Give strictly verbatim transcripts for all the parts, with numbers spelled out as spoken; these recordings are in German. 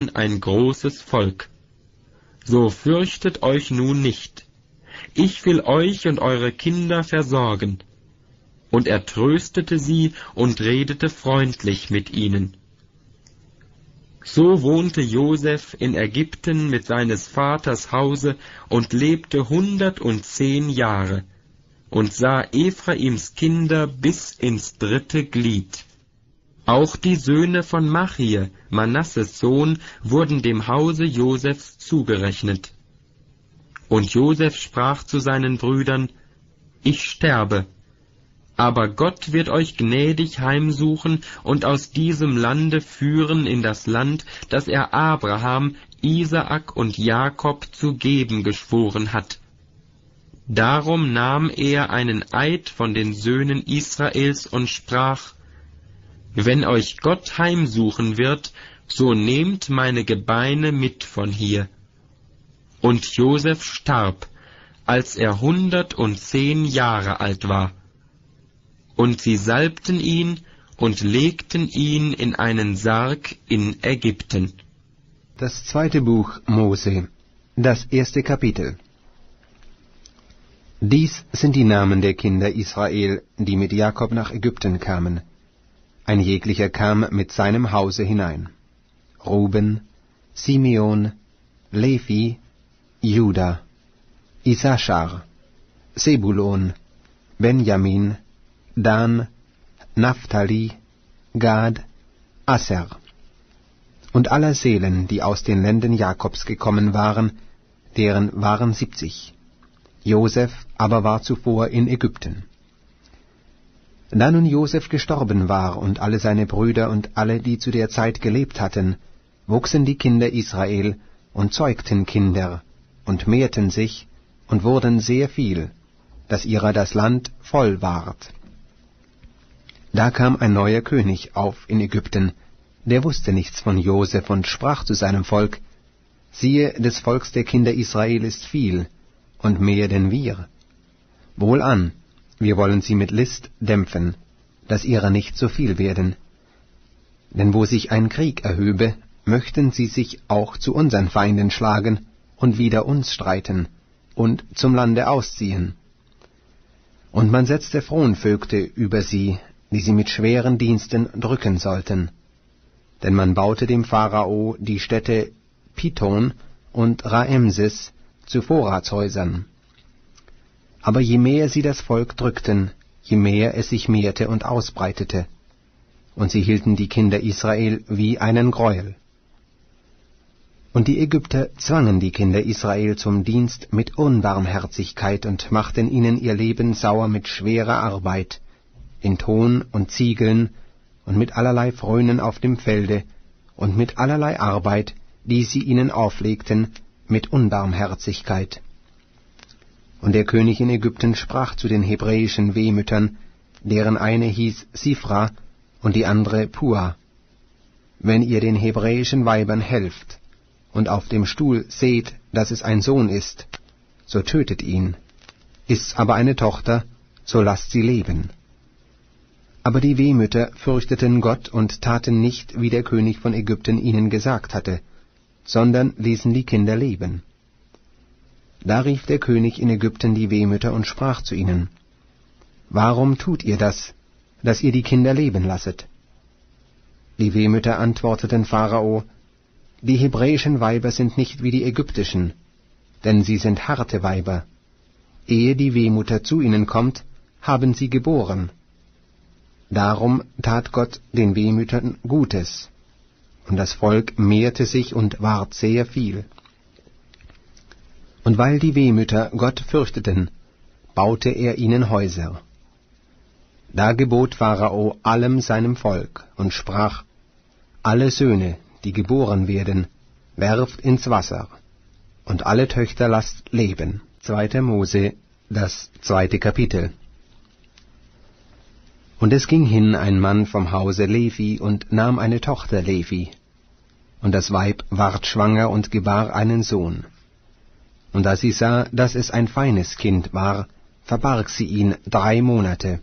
werden ein großes Volk. So fürchtet euch nun nicht. Ich will euch und eure Kinder versorgen. Und er tröstete sie und redete freundlich mit ihnen. So wohnte Joseph in Ägypten mit seines Vaters Hause und lebte hundertundzehn Jahre und sah Ephraims Kinder bis ins dritte Glied. Auch die Söhne von Machir, Manasses Sohn, wurden dem Hause Josephs zugerechnet. Und Joseph sprach zu seinen Brüdern: Ich sterbe, aber Gott wird euch gnädig heimsuchen und aus diesem Lande führen in das Land, das er Abraham, Isaak und Jakob zu geben geschworen hat. Darum nahm er einen Eid von den Söhnen Israels und sprach: Wenn euch Gott heimsuchen wird, so nehmt meine Gebeine mit von hier. Und Joseph starb, als er hundertundzehn Jahre alt war. Und sie salbten ihn und legten ihn in einen Sarg in Ägypten. Das zweite Buch Mose, das erste Kapitel. Dies sind die Namen der Kinder Israel, die mit Jakob nach Ägypten kamen. Ein jeglicher kam mit seinem Hause hinein. Ruben, Simeon, Levi, Juda, Issachar, Sebulon, Benjamin, Dan, Naphtali, Gad, Aser. Und aller Seelen, die aus den Lenden Jakobs gekommen waren, deren waren siebzig. Joseph aber war zuvor in Ägypten. Da nun Joseph gestorben war und alle seine Brüder und alle, die zu der Zeit gelebt hatten, wuchsen die Kinder Israel und zeugten Kinder und mehrten sich und wurden sehr viel, dass ihrer das Land voll ward. Da kam ein neuer König auf in Ägypten, der wusste nichts von Joseph und sprach zu seinem Volk: Siehe, des Volks der Kinder Israel ist viel, und mehr denn wir. Wohlan, wir wollen sie mit List dämpfen, dass ihrer nicht so viel werden. Denn wo sich ein Krieg erhöbe, möchten sie sich auch zu unseren Feinden schlagen und wider uns streiten und zum Lande ausziehen. Und man setzte Fronvögte über sie, die sie mit schweren Diensten drücken sollten. Denn man baute dem Pharao die Städte Pithon und Raemses zu Vorratshäusern. Aber je mehr sie das Volk drückten, je mehr es sich mehrte und ausbreitete, und sie hielten die Kinder Israel wie einen Greuel. Und die Ägypter zwangen die Kinder Israel zum Dienst mit Unbarmherzigkeit und machten ihnen ihr Leben sauer mit schwerer Arbeit, in Ton und Ziegeln und mit allerlei Fröhnen auf dem Felde und mit allerlei Arbeit, die sie ihnen auflegten, mit Unbarmherzigkeit. Und der König in Ägypten sprach zu den hebräischen Wehmüttern, deren eine hieß Sifra und die andere Pua: Wenn ihr den hebräischen Weibern helft und auf dem Stuhl seht, dass es ein Sohn ist, so tötet ihn. Ist's aber eine Tochter, so lasst sie leben. Aber die Wehmütter fürchteten Gott und taten nicht, wie der König von Ägypten ihnen gesagt hatte, sondern ließen die Kinder leben. Da rief der König in Ägypten die Wehmütter und sprach zu ihnen: Warum tut ihr das, dass ihr die Kinder leben lasset? Die Wehmütter antworteten Pharao: Die hebräischen Weiber sind nicht wie die ägyptischen, denn sie sind harte Weiber. Ehe die Wehmutter zu ihnen kommt, haben sie geboren. Darum tat Gott den Wehmüttern Gutes, und das Volk mehrte sich und ward sehr viel. Und weil die Wehmütter Gott fürchteten, baute er ihnen Häuser. Da gebot Pharao allem seinem Volk und sprach: Alle Söhne, die geboren werden, werft ins Wasser, und alle Töchter lasst leben. Zweiter Mose, das zweite Kapitel. Und es ging hin ein Mann vom Hause Levi und nahm eine Tochter Levi. Und das Weib ward schwanger und gebar einen Sohn. Und da sie sah, dass es ein feines Kind war, verbarg sie ihn drei Monate.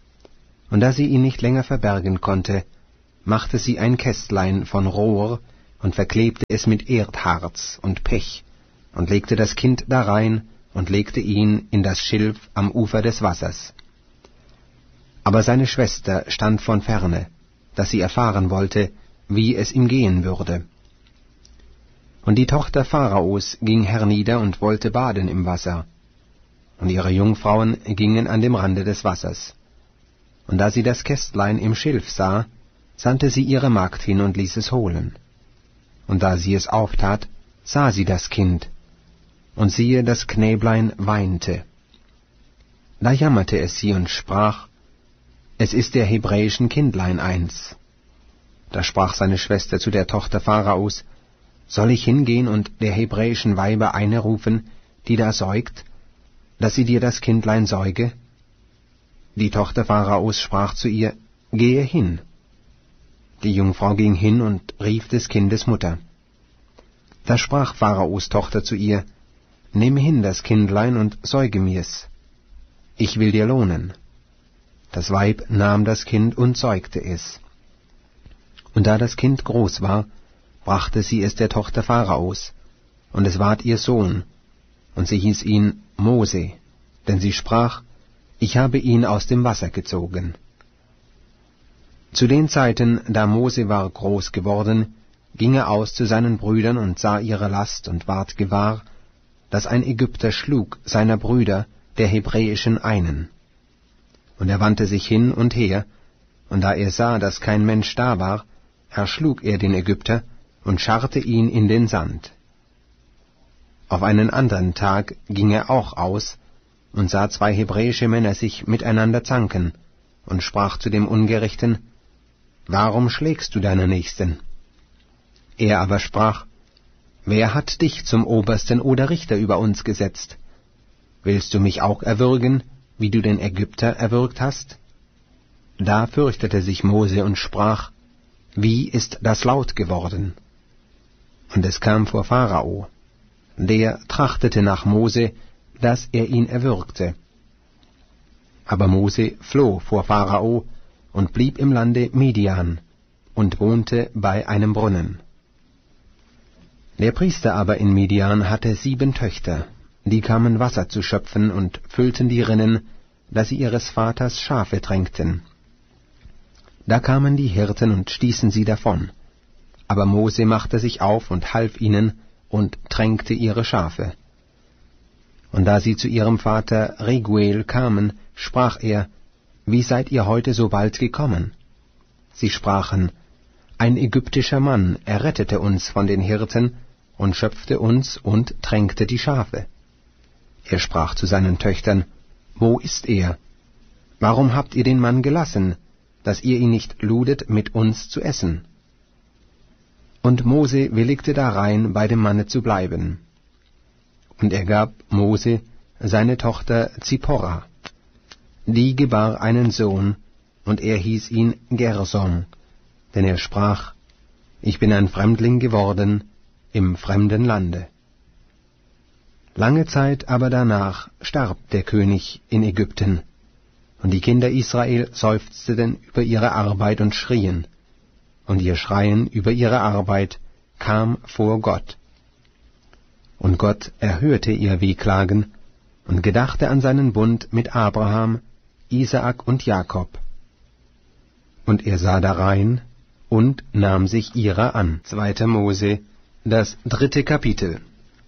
Und da sie ihn nicht länger verbergen konnte, machte sie ein Kästlein von Rohr und verklebte es mit Erdharz und Pech, und legte das Kind darein und legte ihn in das Schilf am Ufer des Wassers. Aber seine Schwester stand von ferne, dass sie erfahren wollte, wie es ihm gehen würde. Und die Tochter Pharaos ging hernieder und wollte baden im Wasser. Und ihre Jungfrauen gingen an dem Rande des Wassers. Und da sie das Kästlein im Schilf sah, sandte sie ihre Magd hin und ließ es holen. Und da sie es auftat, sah sie das Kind, und siehe, das Knäblein weinte. Da jammerte es sie und sprach, es ist der hebräischen Kindlein eins. Da sprach seine Schwester zu der Tochter Pharaos, soll ich hingehen und der hebräischen Weiber eine rufen, die da säugt, dass sie dir das Kindlein säuge? Die Tochter Pharaos sprach zu ihr, gehe hin. Die Jungfrau ging hin und rief des Kindes Mutter. Da sprach Pharaos Tochter zu ihr, nimm hin das Kindlein und säuge mir's. Ich will dir lohnen. Das Weib nahm das Kind und säugte es. Und da das Kind groß war, brachte sie es der Tochter Pharaos, und es ward ihr Sohn, und sie hieß ihn Mose, denn sie sprach, ich habe ihn aus dem Wasser gezogen. Zu den Zeiten, da Mose war groß geworden, ging er aus zu seinen Brüdern und sah ihre Last und ward gewahr, dass ein Ägypter schlug seiner Brüder, der hebräischen einen. Und er wandte sich hin und her, und da er sah, dass kein Mensch da war, erschlug er den Ägypter und scharrte ihn in den Sand. Auf einen anderen Tag ging er auch aus und sah zwei hebräische Männer sich miteinander zanken und sprach zu dem Ungerechten, »Warum schlägst du deinen Nächsten?« Er aber sprach, »Wer hat dich zum Obersten oder Richter über uns gesetzt? Willst du mich auch erwürgen, wie du den Ägypter erwürgt hast?« Da fürchtete sich Mose und sprach, »Wie ist das laut geworden?« Und es kam vor Pharao. Der trachtete nach Mose, dass er ihn erwürgte. Aber Mose floh vor Pharao und blieb im Lande Midian und wohnte bei einem Brunnen. Der Priester aber in Midian hatte sieben Töchter, die kamen Wasser zu schöpfen und füllten die Rinnen, dass sie ihres Vaters Schafe tränkten. Da kamen die Hirten und stießen sie davon. Aber Mose machte sich auf und half ihnen und tränkte ihre Schafe. Und da sie zu ihrem Vater Reguel kamen, sprach er, »Wie seid ihr heute so bald gekommen?« Sie sprachen, »Ein ägyptischer Mann errettete uns von den Hirten und schöpfte uns und tränkte die Schafe.« Er sprach zu seinen Töchtern, »Wo ist er? Warum habt ihr den Mann gelassen, dass ihr ihn nicht ludet, mit uns zu essen?« Und Mose willigte darein, bei dem Manne zu bleiben. Und er gab Mose seine Tochter Zipporah. Die gebar einen Sohn, und er hieß ihn Gersom, denn er sprach, ich bin ein Fremdling geworden im fremden Lande. Lange Zeit aber danach starb der König in Ägypten, und die Kinder Israel seufzten über ihre Arbeit und schrien, und ihr Schreien über ihre Arbeit kam vor Gott. Und Gott erhörte ihr Wehklagen und gedachte an seinen Bund mit Abraham, Isaak und Jakob. Und er sah darein und nahm sich ihrer an. Zweiter Mose, das dritte Kapitel.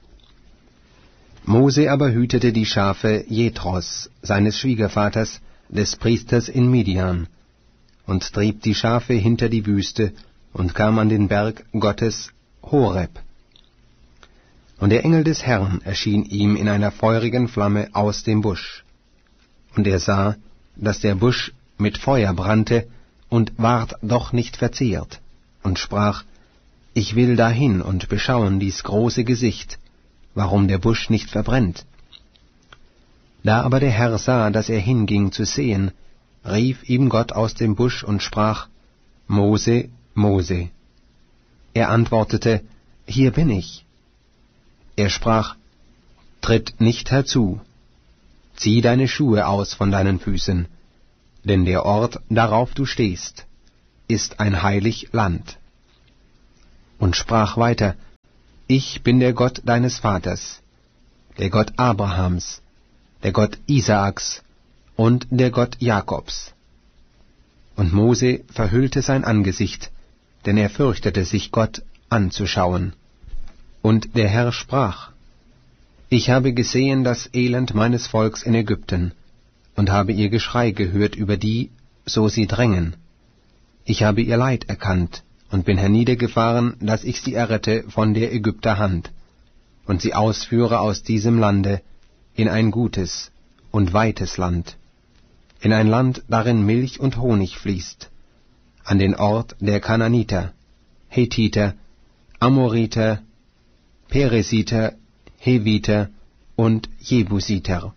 Mose aber hütete die Schafe Jethros, seines Schwiegervaters, des Priesters in Midian, und trieb die Schafe hinter die Wüste und kam an den Berg Gottes Horeb. Und der Engel des Herrn erschien ihm in einer feurigen Flamme aus dem Busch. Und er sah, dass der Busch mit Feuer brannte und ward doch nicht verzehrt, und sprach, ich will dahin und beschauen dies große Gesicht, warum der Busch nicht verbrennt. Da aber der Herr sah, dass er hinging zu sehen, rief ihm Gott aus dem Busch und sprach, Mose, Mose. Er antwortete, hier bin ich. Er sprach, tritt nicht herzu, zieh deine Schuhe aus von deinen Füßen, denn der Ort, darauf du stehst, ist ein heilig Land. und sprach weiter: Ich bin der Gott deines Vaters, der Gott Abrahams, der Gott Isaaks und der Gott Jakobs. Und Mose verhüllte sein Angesicht, denn er fürchtete sich, Gott anzuschauen. Und der Herr sprach: Ich habe gesehen das Elend meines Volks in Ägypten und habe ihr Geschrei gehört über die, so sie drängen. Ich habe ihr Leid erkannt und bin herniedergefahren, dass ich sie errette von der Ägypter Hand und sie ausführe aus diesem Lande in ein gutes und weites Land, in ein Land, darin Milch und Honig fließt, an den Ort der Kananiter, Hethiter, Amoriter, Peresiter, Heviter und Jebusiter.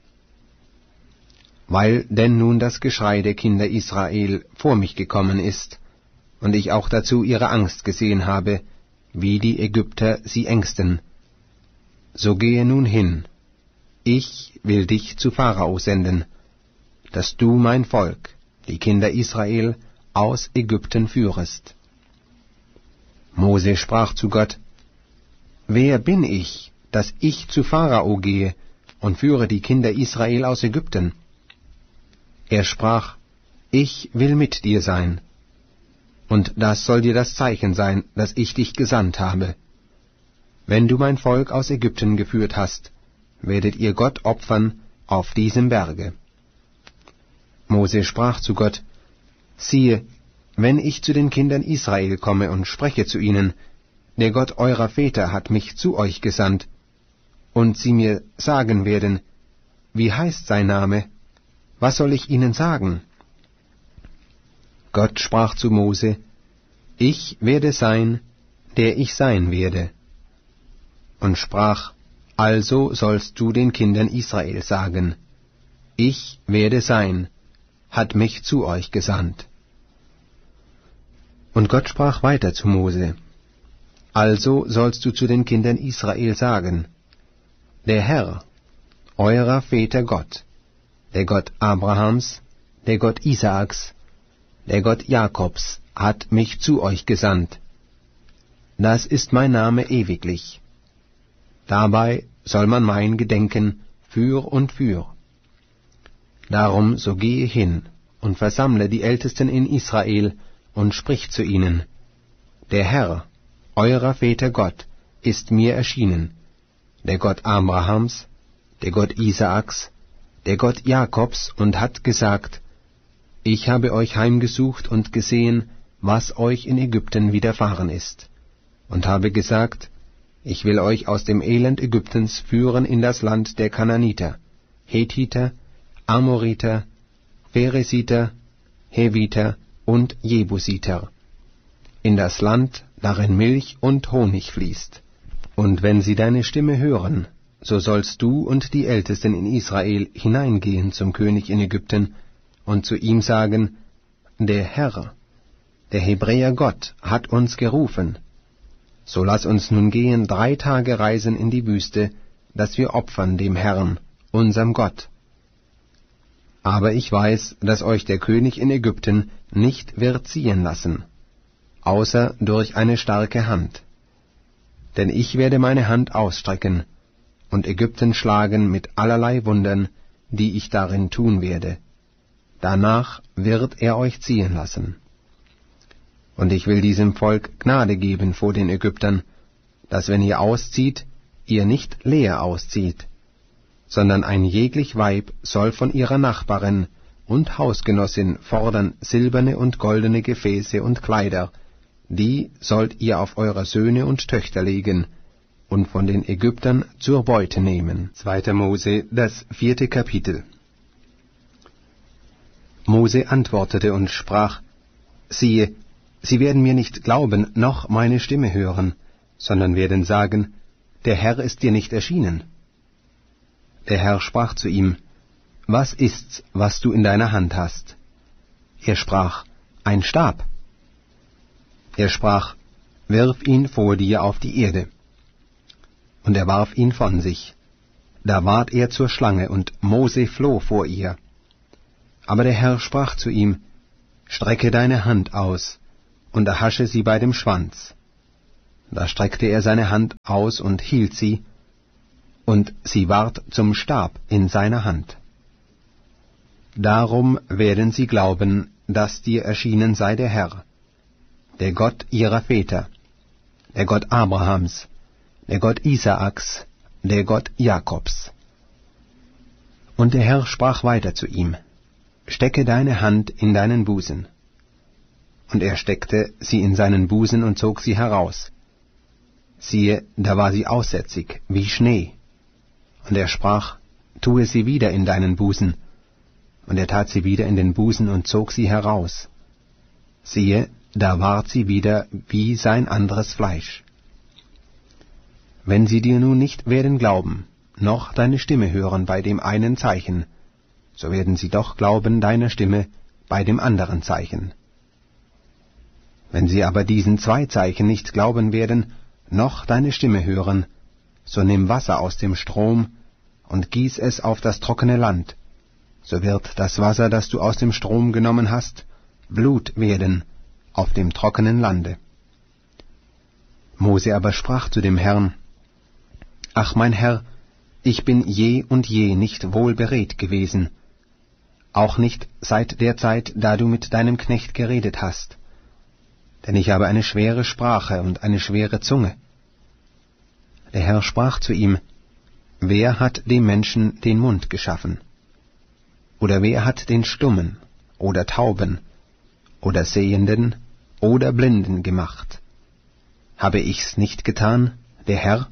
Weil denn nun das Geschrei der Kinder Israel vor mich gekommen ist, und ich auch dazu ihre Angst gesehen habe, wie die Ägypter sie ängsten, so gehe nun hin, ich will dich zu Pharao senden, dass du mein Volk, die Kinder Israel, aus Ägypten führest. Mose sprach zu Gott: Wer bin ich, dass ich zu Pharao gehe und führe die Kinder Israel aus Ägypten? Er sprach: Ich will mit dir sein, und das soll dir das Zeichen sein, dass ich dich gesandt habe. Wenn du mein Volk aus Ägypten geführt hast, werdet ihr Gott opfern auf diesem Berge. Mose sprach zu Gott: Siehe, wenn ich zu den Kindern Israel komme und spreche zu ihnen, der Gott eurer Väter hat mich zu euch gesandt, und sie mir sagen werden: Wie heißt sein Name? Was soll ich ihnen sagen? Gott sprach zu Mose: Ich werde sein, der ich sein werde. Und sprach: Also sollst du den Kindern Israel sagen: Ich werde sein, hat mich zu euch gesandt. Und Gott sprach weiter zu Mose: Also sollst du zu den Kindern Israel sagen: Der Herr, eurer Väter Gott, der Gott Abrahams, der Gott Isaaks, der Gott Jakobs, hat mich zu euch gesandt. Das ist mein Name ewiglich. Dabei soll man mein gedenken für und für. Darum so gehe hin und versammle die Ältesten in Israel und sprich zu ihnen: Der Herr, eurer Väter Gott, ist mir erschienen, der Gott Abrahams, der Gott Isaaks, der Gott Jakobs, und hat gesagt: Ich habe euch heimgesucht und gesehen, was euch in Ägypten widerfahren ist, und habe gesagt: Ich will euch aus dem Elend Ägyptens führen in das Land der Kananiter, Hethiter, Amoriter, Peresiter, Heviter und Jebusiter, in das Land, darin Milch und Honig fließt. Und wenn sie deine Stimme hören, so sollst du und die Ältesten in Israel hineingehen zum König in Ägypten und zu ihm sagen: Der Herr, der Hebräer Gott, hat uns gerufen. So lass uns nun gehen drei Tage reisen in die Wüste, dass wir opfern dem Herrn, unserem Gott. Aber ich weiß, dass euch der König in Ägypten nicht wird ziehen lassen, außer durch eine starke Hand. Denn ich werde meine Hand ausstrecken und Ägypten schlagen mit allerlei Wundern, die ich darin tun werde. Danach wird er euch ziehen lassen. Und ich will diesem Volk Gnade geben vor den Ägyptern, dass wenn ihr auszieht, ihr nicht leer auszieht, sondern ein jeglich Weib soll von ihrer Nachbarin und Hausgenossin fordern silberne und goldene Gefäße und Kleider, die sollt ihr auf eure Söhne und Töchter legen und von den Ägyptern zur Beute nehmen. Zweiter Mose, das vierte Kapitel. Mose antwortete und sprach: Siehe, sie werden mir nicht glauben, noch meine Stimme hören, sondern werden sagen: Der Herr ist dir nicht erschienen. Der Herr sprach zu ihm: Was ist's, was du in deiner Hand hast? Er sprach: Ein Stab. Er sprach: Wirf ihn vor dir auf die Erde. Und er warf ihn von sich. Da ward er zur Schlange, und Mose floh vor ihr. Aber der Herr sprach zu ihm: Strecke deine Hand aus und erhasche sie bei dem Schwanz. Da streckte er seine Hand aus und hielt sie, und sie ward zum Stab in seiner Hand. Darum werden sie glauben, dass dir erschienen sei der Herr, der Gott ihrer Väter, der Gott Abrahams, der Gott Isaaks, der Gott Jakobs. Und der Herr sprach weiter zu ihm, Stecke deine Hand in deinen Busen. Und er steckte sie in seinen Busen und zog sie heraus. Siehe, da war sie aussätzig, wie Schnee. Und er sprach, Tue sie wieder in deinen Busen. Und er tat sie wieder in den Busen und zog sie heraus. Siehe, da ward sie wieder wie sein anderes Fleisch. Wenn sie dir nun nicht werden glauben, noch deine Stimme hören bei dem einen Zeichen, so werden sie doch glauben deiner Stimme bei dem anderen Zeichen. Wenn sie aber diesen zwei Zeichen nicht glauben werden, noch deine Stimme hören, so nimm Wasser aus dem Strom und gieß es auf das trockene Land, so wird das Wasser, das du aus dem Strom genommen hast, Blut werden auf dem trockenen Lande. Mose aber sprach zu dem Herrn, Ach, mein Herr, ich bin je und je nicht wohl beredt gewesen, auch nicht seit der Zeit, da du mit deinem Knecht geredet hast, denn ich habe eine schwere Sprache und eine schwere Zunge. Der Herr sprach zu ihm, Wer hat dem Menschen den Mund geschaffen? Oder wer hat den Stummen oder Tauben oder Sehenden oder Blinden gemacht? Habe ich's nicht getan, der Herr?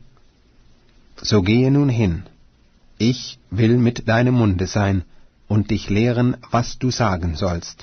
So gehe nun hin, ich will mit deinem Munde sein und dich lehren, was du sagen sollst.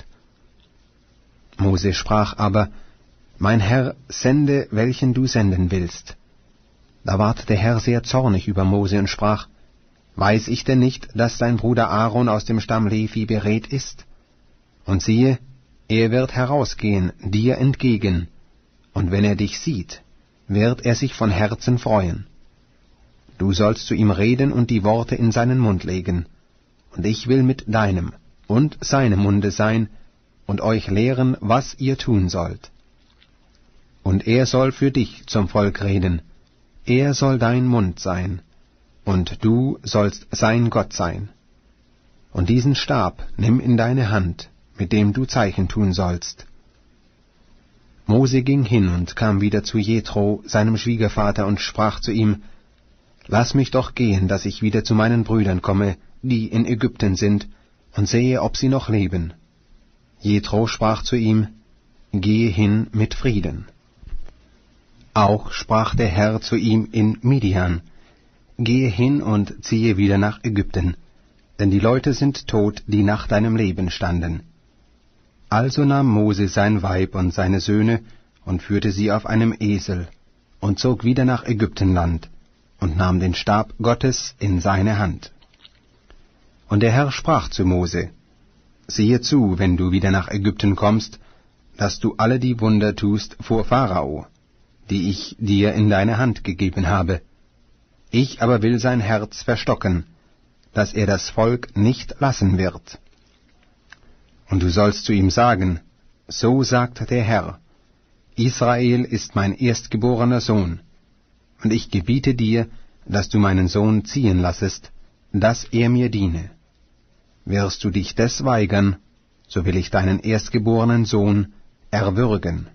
Mose sprach aber, Mein Herr, sende, welchen du senden willst. Da ward der Herr sehr zornig über Mose und sprach, Weiß ich denn nicht, dass dein Bruder Aaron aus dem Stamm Levi beredt ist? Und siehe, er wird herausgehen, dir entgegen, und wenn er dich sieht, wird er sich von Herzen freuen. Du sollst zu ihm reden und die Worte in seinen Mund legen, und ich will mit deinem und seinem Munde sein und euch lehren, was ihr tun sollt. Und er soll für dich zum Volk reden, er soll dein Mund sein, und du sollst sein Gott sein. Und diesen Stab nimm in deine Hand, mit dem du Zeichen tun sollst. Mose ging hin und kam wieder zu Jethro, seinem Schwiegervater, und sprach zu ihm, Lass mich doch gehen, dass ich wieder zu meinen Brüdern komme, die in Ägypten sind, und sehe, ob sie noch leben. Jethro sprach zu ihm, Gehe hin mit Frieden. Auch sprach der Herr zu ihm in Midian, Gehe hin und ziehe wieder nach Ägypten, denn die Leute sind tot, die nach deinem Leben standen. Also nahm Mose sein Weib und seine Söhne und führte sie auf einem Esel und zog wieder nach Ägyptenland und nahm den Stab Gottes in seine Hand. Und der Herr sprach zu Mose, Siehe zu, wenn du wieder nach Ägypten kommst, dass du alle die Wunder tust vor Pharao, die ich dir in deine Hand gegeben habe. Ich aber will sein Herz verstocken, dass er das Volk nicht lassen wird. Und du sollst zu ihm sagen, So sagt der Herr, Israel ist mein erstgeborener Sohn, und ich gebiete dir, dass du meinen Sohn ziehen lassest, dass er mir diene. Wirst du dich des weigern, so will ich deinen erstgeborenen Sohn erwürgen.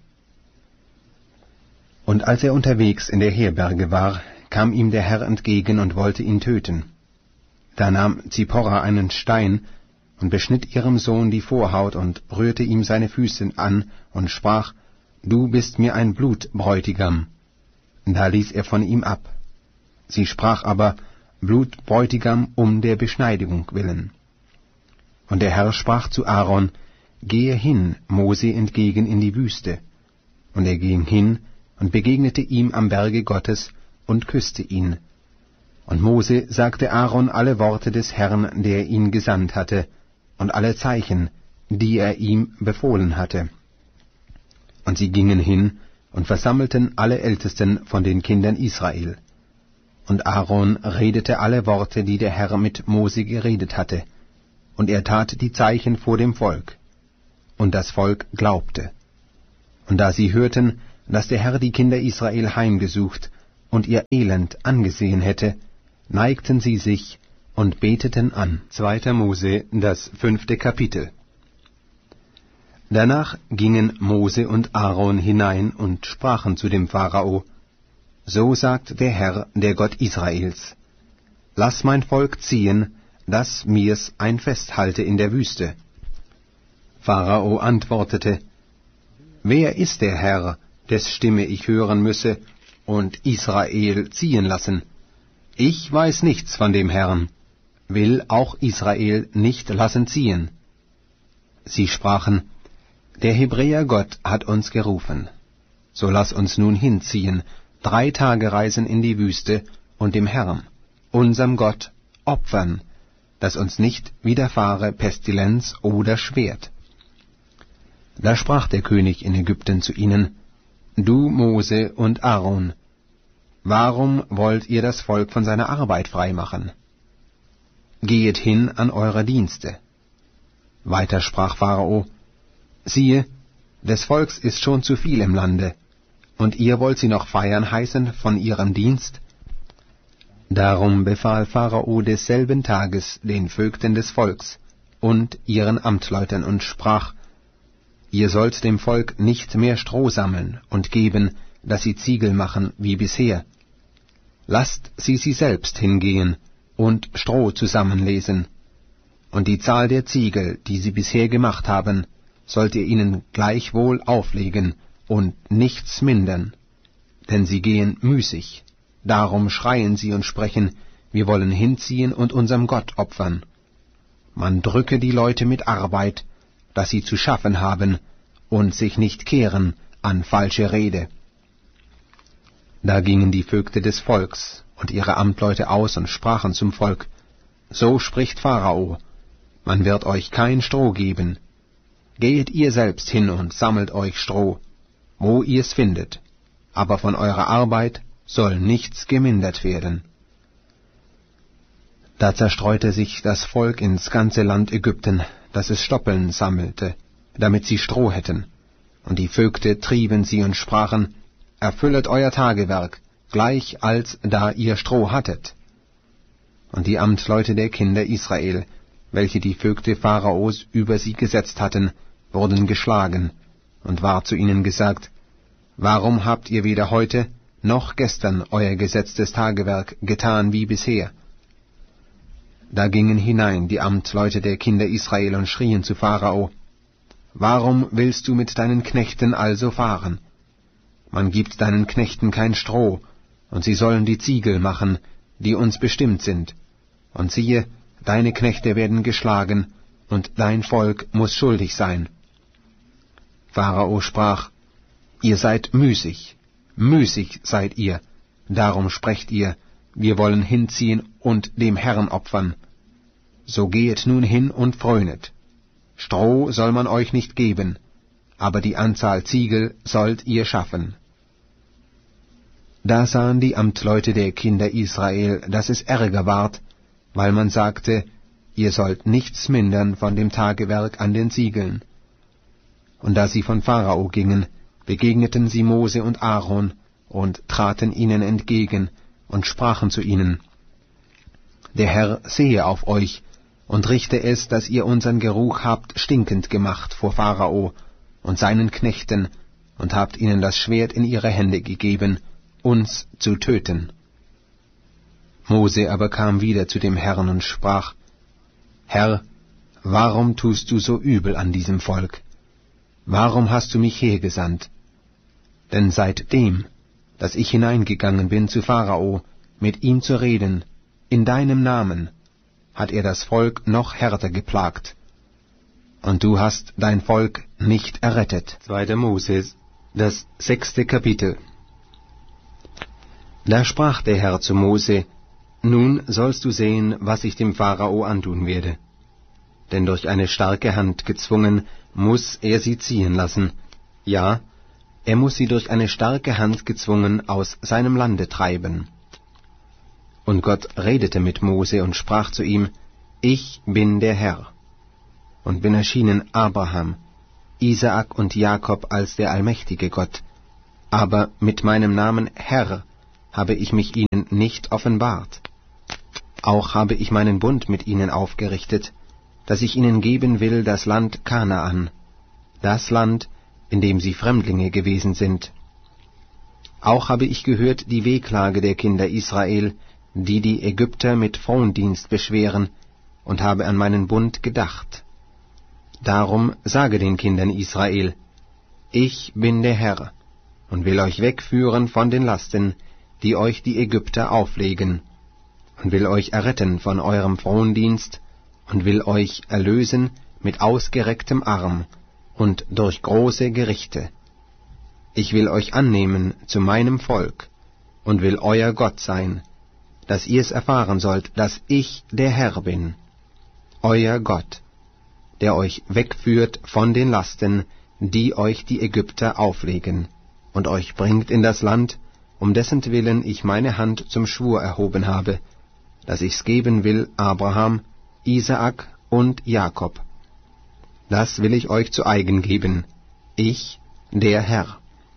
Und als er unterwegs in der Herberge war, kam ihm der Herr entgegen und wollte ihn töten. Da nahm Zipporah einen Stein und beschnitt ihrem Sohn die Vorhaut und rührte ihm seine Füße an und sprach, Du bist mir ein Blutbräutigam. Da ließ er von ihm ab. Sie sprach aber, Blutbräutigam um der Beschneidigung willen. Und der Herr sprach zu Aaron, Gehe hin, Mose entgegen in die Wüste. Und er ging hin und begegnete ihm am Berge Gottes und küsste ihn. Und Mose sagte Aaron alle Worte des Herrn, der ihn gesandt hatte, und alle Zeichen, die er ihm befohlen hatte. Und sie gingen hin und versammelten alle Ältesten von den Kindern Israel. Und Aaron redete alle Worte, die der Herr mit Mose geredet hatte, und er tat die Zeichen vor dem Volk. Und das Volk glaubte. Und da sie hörten, dass der Herr die Kinder Israel heimgesucht und ihr Elend angesehen hätte, neigten sie sich und beteten an. Zweiter Mose, das fünfte Kapitel. Danach gingen Mose und Aaron hinein und sprachen zu dem Pharao: So sagt der Herr, der Gott Israels: Lass mein Volk ziehen, dass mir's ein Fest halte in der Wüste. Pharao antwortete: Wer ist der Herr, des Stimme ich hören müsse, und Israel ziehen lassen? Ich weiß nichts von dem Herrn, will auch Israel nicht lassen ziehen. Sie sprachen: Der Hebräer Gott hat uns gerufen. So lass uns nun hinziehen, drei Tage reisen in die Wüste, und dem Herrn, unserem Gott, opfern, dass uns nicht widerfahre Pestilenz oder Schwert. Da sprach der König in Ägypten zu ihnen: Du, Mose und Aaron, warum wollt ihr das Volk von seiner Arbeit freimachen? Gehet hin an eure Dienste. Weiter sprach Pharao: Siehe, des Volks ist schon zu viel im Lande, und ihr wollt sie noch feiern heißen von ihrem Dienst? Darum befahl Pharao desselben Tages den Vögten des Volks und ihren Amtleuten und sprach: Ihr sollt dem Volk nicht mehr Stroh sammeln und geben, dass sie Ziegel machen wie bisher. Lasst sie sie selbst hingehen und Stroh zusammenlesen, und die Zahl der Ziegel, die sie bisher gemacht haben, sollt ihr ihnen gleichwohl auflegen und nichts mindern, denn sie gehen müßig. Darum schreien sie und sprechen: Wir wollen hinziehen und unserem Gott opfern. Man drücke die Leute mit Arbeit, dass sie zu schaffen haben und sich nicht kehren an falsche Rede. Da gingen die Vögte des Volks und ihre Amtleute aus und sprachen zum Volk: So spricht Pharao: Man wird euch kein Stroh geben. Gehet ihr selbst hin und sammelt euch Stroh, wo ihr's findet, aber von eurer Arbeit soll nichts gemindert werden. Da zerstreute sich das Volk ins ganze Land Ägypten, dass es Stoppeln sammelte, damit sie Stroh hätten. Und die Vögte trieben sie und sprachen: Erfüllet euer Tagewerk, gleich als da ihr Stroh hattet. Und die Amtleute der Kinder Israel, welche die Vögte Pharaos über sie gesetzt hatten, wurden geschlagen, und war zu ihnen gesagt: Warum habt ihr weder heute noch gestern euer gesetztes Tagewerk getan wie bisher? Da gingen hinein die Amtleute der Kinder Israel und schrien zu Pharao: Warum willst du mit deinen Knechten also fahren? Man gibt deinen Knechten kein Stroh, und sie sollen die Ziegel machen, die uns bestimmt sind. Und siehe, deine Knechte werden geschlagen, und dein Volk muß schuldig sein. Pharao sprach: Ihr seid müßig, müßig seid ihr, darum sprecht ihr: Wir wollen hinziehen und dem Herrn opfern. So gehet nun hin und fröhnet. Stroh soll man euch nicht geben, aber die Anzahl Ziegel sollt ihr schaffen. Da sahen die Amtleute der Kinder Israel, dass es Ärger ward, weil man sagte: Ihr sollt nichts mindern von dem Tagewerk an den Ziegeln. Und da sie von Pharao gingen, begegneten sie Mose und Aaron und traten ihnen entgegen und sprachen zu ihnen: Der Herr sehe auf euch und richte es, dass ihr unseren Geruch habt stinkend gemacht vor Pharao und seinen Knechten, und habt ihnen das Schwert in ihre Hände gegeben, uns zu töten. Mose aber kam wieder zu dem Herrn und sprach: Herr, warum tust du so übel an diesem Volk? Warum hast du mich hergesandt? Denn seitdem, dass ich hineingegangen bin zu Pharao, mit ihm zu reden, in deinem Namen, hat er das Volk noch härter geplagt. Und du hast dein Volk nicht errettet. Zweiter Mose, das sechste Kapitel. Da sprach der Herr zu Mose: Nun sollst du sehen, was ich dem Pharao antun werde. Denn durch eine starke Hand gezwungen, muß er sie ziehen lassen. Ja, er muß sie durch eine starke Hand gezwungen aus seinem Lande treiben. Und Gott redete mit Mose und sprach zu ihm: Ich bin der Herr, und bin erschienen Abraham, Isaak und Jakob als der allmächtige Gott. aber mit meinem Namen Herr habe ich mich ihnen nicht offenbart. Auch habe ich meinen Bund mit ihnen aufgerichtet, dass ich ihnen geben will das Land Kanaan, das Land, in dem sie Fremdlinge gewesen sind. Auch habe ich gehört die Wehklage der Kinder Israel, die die Ägypter mit Frondienst beschweren, und habe an meinen Bund gedacht. Darum sage den Kindern Israel, ich bin der Herr, und will euch wegführen von den Lasten, die euch die Ägypter auflegen, und will euch erretten von eurem Frondienst, und will euch erlösen mit ausgerecktem Arm und durch große Gerichte. Ich will euch annehmen zu meinem Volk und will euer Gott sein, dass ihr's erfahren sollt, dass ich der Herr bin, euer Gott, der euch wegführt von den Lasten, die euch die Ägypter auflegen, und euch bringt in das Land, um dessen Willen ich meine Hand zum Schwur erhoben habe, dass ich's geben will Abraham, Isaak und Jakob. Das will ich euch zu eigen geben, ich, der Herr.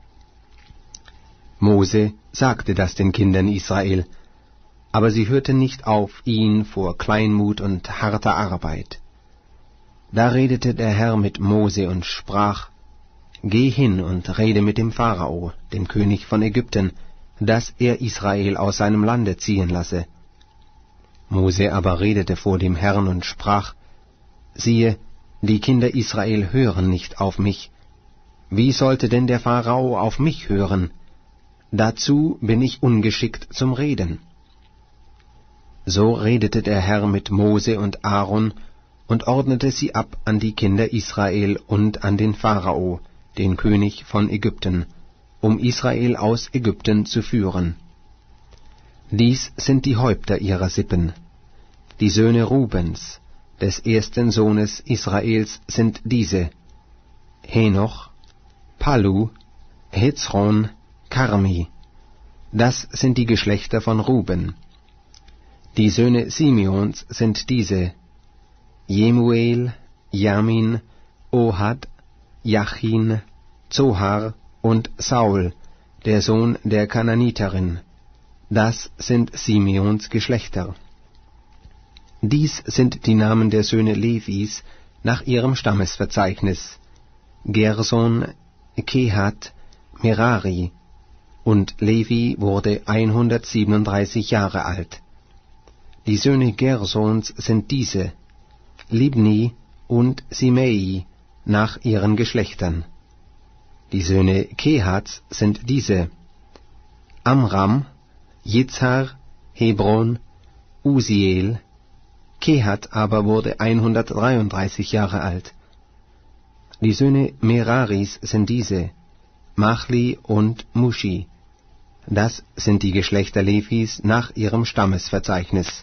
Mose sagte das den Kindern Israel, aber sie hörten nicht auf ihn vor Kleinmut und harter Arbeit. Da redete der Herr mit Mose und sprach, Geh hin und rede mit dem Pharao, dem König von Ägypten, dass er Israel aus seinem Lande ziehen lasse. Mose aber redete vor dem Herrn und sprach, Siehe, die Kinder Israel hören nicht auf mich. Wie sollte denn der Pharao auf mich hören? Dazu bin ich ungeschickt zum Reden. So redete der Herr mit Mose und Aaron und ordnete sie ab an die Kinder Israel und an den Pharao, den König von Ägypten, um Israel aus Ägypten zu führen. Dies sind die Häupter ihrer Sippen. Die Söhne Rubens, des ersten Sohnes Israels, sind diese: Henoch, Pallu, Hezron, Karmi. Das sind die Geschlechter von Ruben. Die Söhne Simeons sind diese: Jemuel, Jamin, Ohad, Jachin, Zohar und Saul, der Sohn der Kananiterin. Das sind Simeons Geschlechter. Dies sind die Namen der Söhne Levis nach ihrem Stammesverzeichnis: Gerson, Kehat, Merari. Und Levi wurde hundertsiebenunddreißig Jahre alt. Die Söhne Gersons sind diese: Libni und Simei nach ihren Geschlechtern. Die Söhne Kehats sind diese: Amram, Jitzhar, Hebron, Usiel. Kehat aber wurde hundertdreiunddreißig Jahre alt. Die Söhne Meraris sind diese: Machli und Mushi. Das sind die Geschlechter Levis nach ihrem Stammesverzeichnis.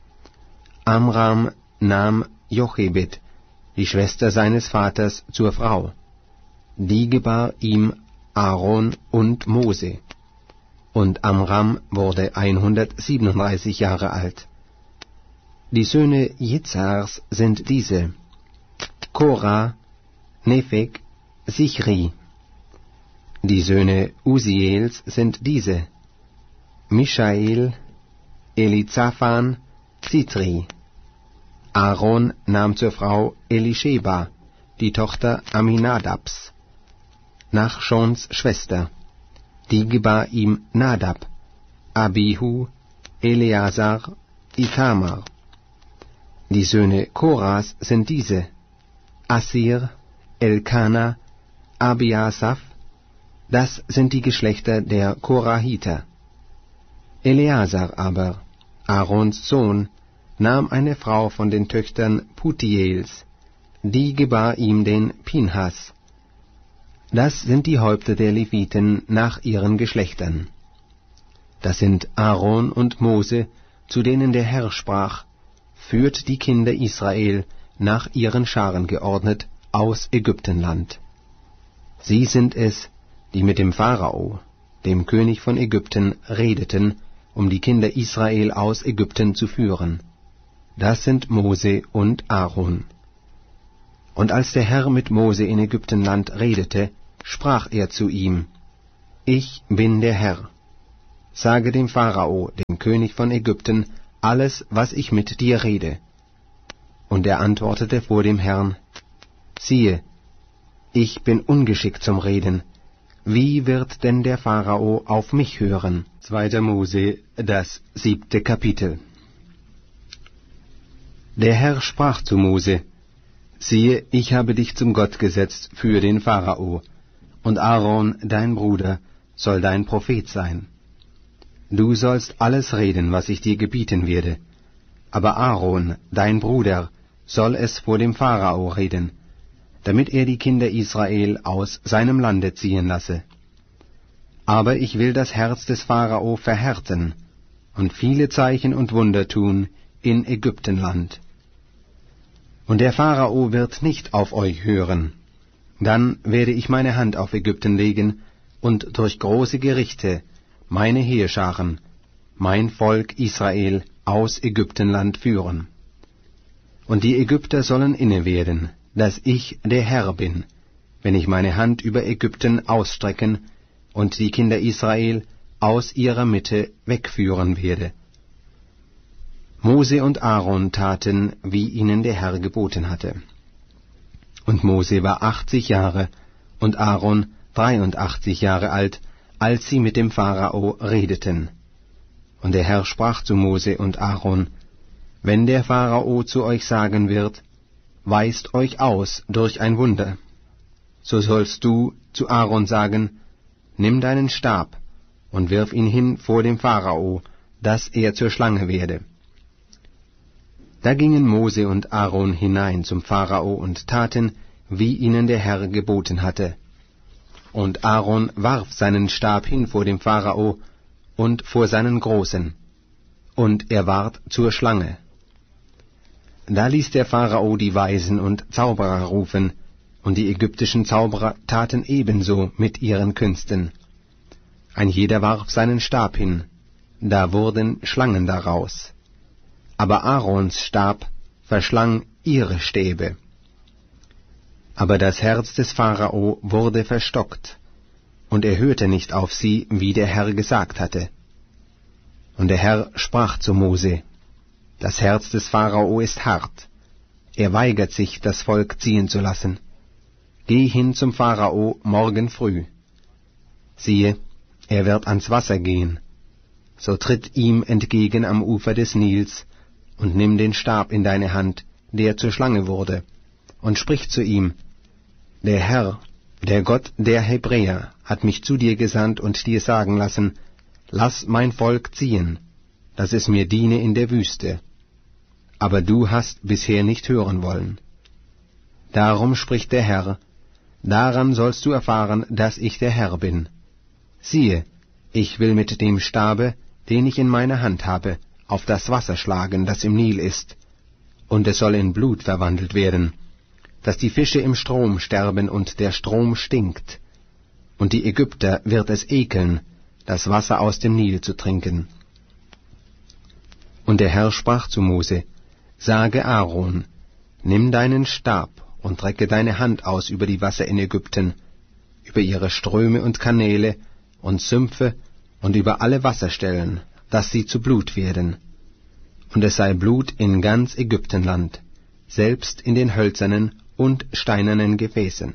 Amram nahm Jochebed, die Schwester seines Vaters, zur Frau. Die gebar ihm Aaron und Mose. Und Amram wurde hundertsiebenunddreißig Jahre alt. Die Söhne Jitzhars sind diese: Korah, Nepheg, Sichri. Die Söhne Usiels sind diese: Mischael, Elizaphan, Zitri. Aaron nahm zur Frau Elischeba, die Tochter Aminadabs, Nachschons Schwester. Die gebar ihm Nadab, Abihu, Eleazar, Ithamar. Die Söhne Koras sind diese: Assir, Elkana, Abiasaph. Das sind die Geschlechter der Korahiter. Eleazar aber, Aarons Sohn, nahm eine Frau von den Töchtern Putiels, die gebar ihm den Pinhas. Das sind die Häupter der Leviten nach ihren Geschlechtern. Das sind Aaron und Mose, zu denen der Herr sprach: Führt die Kinder Israel nach ihren Scharen geordnet aus Ägyptenland. Sie sind es, die mit dem Pharao, dem König von Ägypten, redeten, um die Kinder Israel aus Ägypten zu führen. Das sind Mose und Aaron. Und als der Herr mit Mose in Ägyptenland redete, sprach er zu ihm: ich bin der Herr. Sage dem Pharao, dem König von Ägypten, alles, was ich mit dir rede. Und er antwortete vor dem Herrn, siehe, ich bin ungeschickt zum Reden. Wie wird denn der Pharao auf mich hören? Zweiter Mose, das siebte Kapitel. Der Herr sprach zu Mose, siehe, ich habe dich zum Gott gesetzt für den Pharao, und Aaron, dein Bruder, soll dein Prophet sein. Du sollst alles reden, was ich dir gebieten werde, aber Aaron, dein Bruder, soll es vor dem Pharao reden, damit er die Kinder Israel aus seinem Lande ziehen lasse. Aber ich will das Herz des Pharao verhärten und viele Zeichen und Wunder tun in Ägyptenland. Und der Pharao wird nicht auf euch hören. Dann werde ich meine Hand auf Ägypten legen und durch große Gerichte meine Heerscharen, mein Volk Israel aus Ägyptenland führen. Und die Ägypter sollen inne werden, dass ich der Herr bin, wenn ich meine Hand über Ägypten ausstrecken und die Kinder Israel aus ihrer Mitte wegführen werde. Mose und Aaron taten, wie ihnen der Herr geboten hatte. Und Mose war achtzig Jahre und Aaron dreiundachtzig Jahre alt, als sie mit dem Pharao redeten. Und der Herr sprach zu Mose und Aaron, wenn der Pharao zu euch sagen wird, weist euch aus durch ein Wunder, so sollst du zu Aaron sagen, nimm deinen Stab und wirf ihn hin vor dem Pharao, dass er zur Schlange werde. Da gingen Mose und Aaron hinein zum Pharao und taten, wie ihnen der Herr geboten hatte. Und Aaron warf seinen Stab hin vor dem Pharao und vor seinen Großen, und er ward zur Schlange. Da ließ der Pharao die Weisen und Zauberer rufen, und die ägyptischen Zauberer taten ebenso mit ihren Künsten. Ein jeder warf seinen Stab hin, da wurden Schlangen daraus. Aber Aarons Stab verschlang ihre Stäbe. Aber das Herz des Pharao wurde verstockt, und er hörte nicht auf sie, wie der Herr gesagt hatte. Und der Herr sprach zu Mose, das Herz des Pharao ist hart, er weigert sich, das Volk ziehen zu lassen. Geh hin zum Pharao morgen früh. Siehe, er wird ans Wasser gehen. So tritt ihm entgegen am Ufer des Nils und nimm den Stab in deine Hand, der zur Schlange wurde, und sprich zu ihm, der Herr, der Gott der Hebräer, hat mich zu dir gesandt und dir sagen lassen, lass mein Volk ziehen, dass es mir diene in der Wüste. Aber du hast bisher nicht hören wollen. Darum spricht der Herr, daran sollst du erfahren, dass ich der Herr bin. Siehe, ich will mit dem Stabe, den ich in meiner Hand habe, auf das Wasser schlagen, das im Nil ist, und es soll in Blut verwandelt werden, dass die Fische im Strom sterben und der Strom stinkt, und die Ägypter wird es ekeln, das Wasser aus dem Nil zu trinken. Und der Herr sprach zu Mose, sage Aaron, nimm deinen Stab und recke deine Hand aus über die Wasser in Ägypten, über ihre Ströme und Kanäle und Sümpfe und über alle Wasserstellen, dass sie zu Blut werden. Und es sei Blut in ganz Ägyptenland, selbst in den hölzernen und steinernen Gefäßen.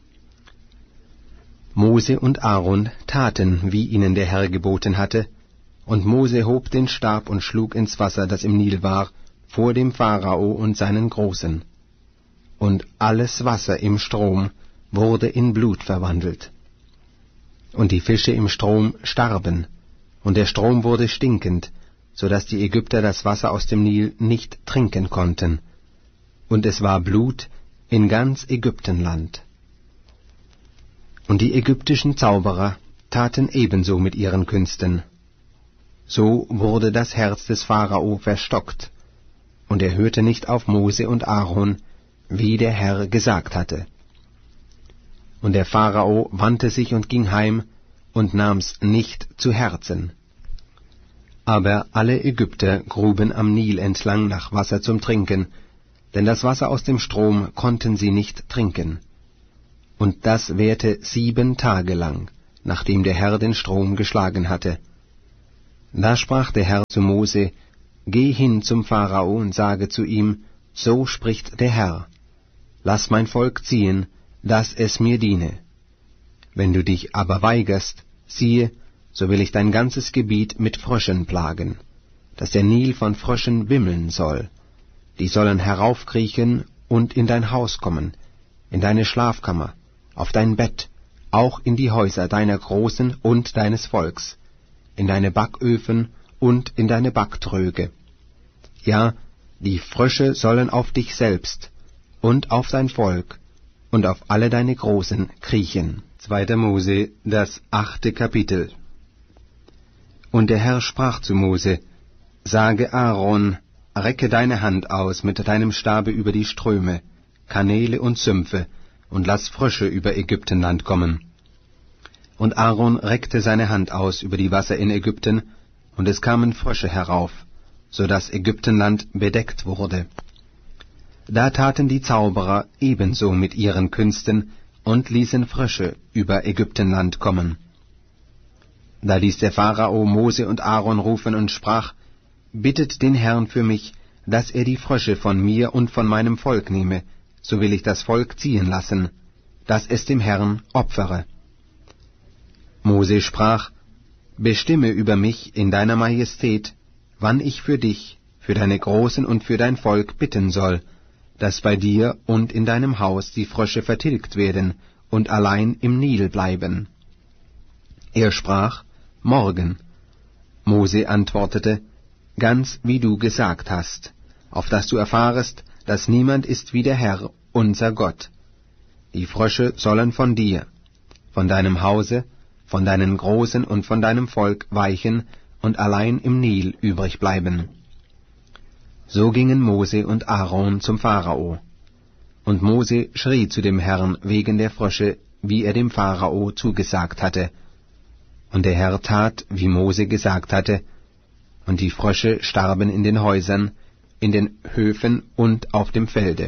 Mose und Aaron taten, wie ihnen der Herr geboten hatte, und Mose hob den Stab und schlug ins Wasser, das im Nil war, vor dem Pharao und seinen Großen. Und alles Wasser im Strom wurde in Blut verwandelt. Und die Fische im Strom starben, und der Strom wurde stinkend, so dass die Ägypter das Wasser aus dem Nil nicht trinken konnten. Und es war Blut in ganz Ägyptenland. Und die ägyptischen Zauberer taten ebenso mit ihren Künsten. So wurde das Herz des Pharao verstockt, und er hörte nicht auf Mose und Aaron, wie der Herr gesagt hatte. Und der Pharao wandte sich und ging heim und nahm's nicht zu Herzen. Aber alle Ägypter gruben am Nil entlang nach Wasser zum Trinken, denn das Wasser aus dem Strom konnten sie nicht trinken. Und das währte sieben Tage lang, nachdem der Herr den Strom geschlagen hatte. Da sprach der Herr zu Mose: Geh hin zum Pharao und sage zu ihm: So spricht der Herr: Lass mein Volk ziehen, dass es mir diene. Wenn du dich aber weigerst, siehe, so will ich dein ganzes Gebiet mit Fröschen plagen, dass der Nil von Fröschen wimmeln soll. Die sollen heraufkriechen und in dein Haus kommen, in deine Schlafkammer, auf dein Bett, auch in die Häuser deiner Großen und deines Volks, in deine Backöfen und in deine Backtröge. Ja, die Frösche sollen auf dich selbst und auf dein Volk und auf alle deine Großen kriechen. Zweiter Mose, das achte Kapitel. Und der Herr sprach zu Mose: Sage Aaron, recke deine Hand aus mit deinem Stabe über die Ströme, Kanäle und Sümpfe, und lass Frösche über Ägyptenland kommen. Und Aaron reckte seine Hand aus über die Wasser in Ägypten, und es kamen Frösche herauf, so dass Ägyptenland bedeckt wurde. Da taten die Zauberer ebenso mit ihren Künsten und ließen Frösche über Ägyptenland kommen. Da ließ der Pharao Mose und Aaron rufen und sprach: Bittet den Herrn für mich, dass er die Frösche von mir und von meinem Volk nehme, so will ich das Volk ziehen lassen, dass es dem Herrn opfere. Mose sprach: Bestimme über mich in deiner Majestät, wann ich für dich, für deine Großen und für dein Volk bitten soll, dass bei dir und in deinem Haus die Frösche vertilgt werden und allein im Nil bleiben. Er sprach: Morgen. Mose antwortete: Ganz wie du gesagt hast, auf dass du erfahrest, dass niemand ist wie der Herr, unser Gott. Die Frösche sollen von dir, von deinem Hause, von deinen Großen und von deinem Volk weichen und allein im Nil übrig bleiben. So gingen Mose und Aaron zum Pharao. Und Mose schrie zu dem Herrn wegen der Frösche, wie er dem Pharao zugesagt hatte. Und der Herr tat, wie Mose gesagt hatte, und die Frösche starben in den Häusern, in den Höfen und auf dem Felde.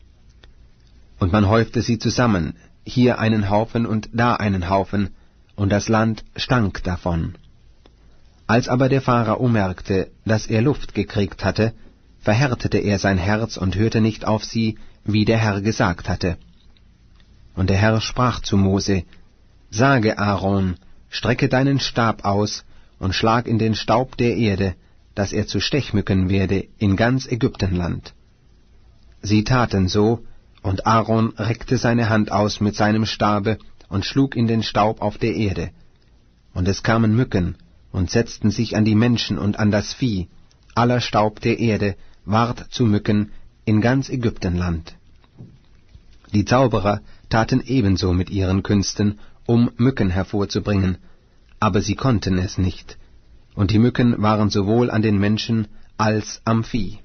Und man häufte sie zusammen, hier einen Haufen und da einen Haufen, und das Land stank davon. Als aber der Pharao merkte, dass er Luft gekriegt hatte, verhärtete er sein Herz und hörte nicht auf sie, wie der Herr gesagt hatte. Und der Herr sprach zu Mose: Sage Aaron, strecke deinen Stab aus und schlag in den Staub der Erde, dass er zu Stechmücken werde in ganz Ägyptenland. Sie taten so, und Aaron reckte seine Hand aus mit seinem Stabe und schlug in den Staub auf der Erde. Und es kamen Mücken und setzten sich an die Menschen und an das Vieh. Aller Staub der Erde ward zu Mücken in ganz Ägyptenland. Die Zauberer taten ebenso mit ihren Künsten, um Mücken hervorzubringen, aber sie konnten es nicht, und die Mücken waren sowohl an den Menschen als am Vieh.